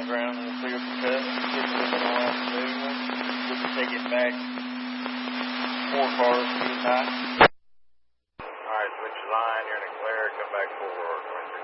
ground and we'll pick up the cut. Get it in all afternoon. We can take it back 4 cars to the night. Alright, switch your line. You're in a clear. Come back forward.